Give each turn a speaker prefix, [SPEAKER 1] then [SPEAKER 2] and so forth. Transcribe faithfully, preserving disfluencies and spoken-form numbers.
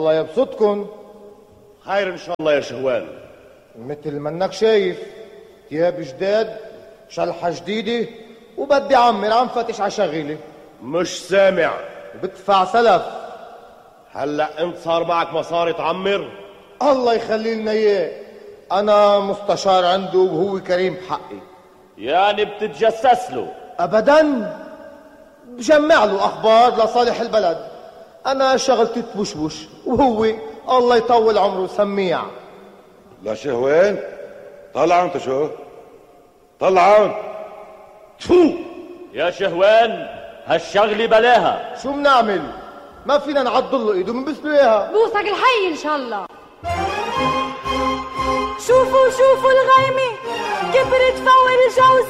[SPEAKER 1] الله يبسطكن.
[SPEAKER 2] خير ان شاء الله يا شهوان.
[SPEAKER 1] مثل ما انك شايف، تياب جداد، شلحة جديدة، وبدي عمر عم فتش عشغيلي.
[SPEAKER 2] مش سامع.
[SPEAKER 1] بدفع سلف.
[SPEAKER 2] هلا انت صار معك مصاري تعمر؟
[SPEAKER 1] الله يخلي لنا اياه، انا مستشار عنده وهو كريم بحقي.
[SPEAKER 2] يعني بتتجسس له؟
[SPEAKER 1] ابدا، بجمع له اخبار لصالح البلد. انا شغلتي تبوشبوش وهو الله يطول عمره سميع.
[SPEAKER 3] لا شهوان، طلعوا انت. شو طلعوا؟
[SPEAKER 2] تفو يا شهوان، هالشغلة بلاها.
[SPEAKER 1] شو بنعمل؟ ما فينا نعضل له ايده بنبس له اياها.
[SPEAKER 4] بوسك الحي ان شاء الله. شوفوا شوفوا الغيمة كبرت فور الجوز